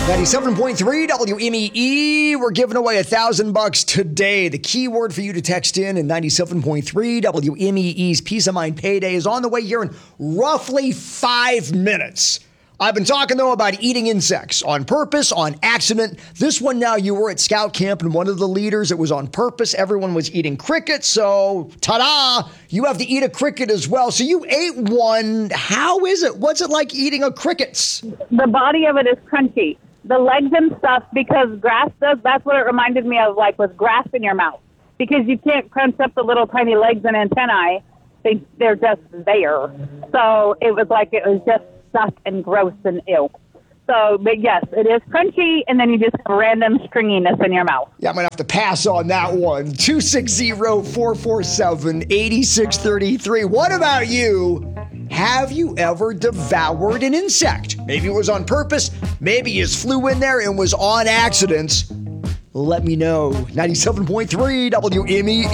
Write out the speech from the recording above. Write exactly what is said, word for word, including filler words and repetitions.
ninety-seven point three W M E E. We're giving away a thousand bucks today. The keyword for you to text in in ninety-seven point three W M E E's Peace of Mind Payday is on the way here in roughly five minutes. I've been talking, though, about eating insects on purpose, on accident. This one now, you were at scout camp and one of the leaders, it was on purpose. Everyone was eating crickets. So, ta-da, you have to eat a cricket as well. So you ate one. How is it? What's it like eating a cricket? The body of it is crunchy. The legs and stuff, because grass does, that's what it reminded me of, like, with grass in your mouth. Because you can't crunch up the little tiny legs and antennae. They, they're just there. So it was like it was just stuck and gross and ew. So, but yes, it is crunchy, and then you just have random stringiness in your mouth. Yeah, I'm going to have to pass on that one. two six zero, four four seven, eight six three three. What about you? Have you ever devoured an insect? Maybe it was on purpose. Maybe you just flew in there and was on accident. Let me know. ninety-seven point three W M E E.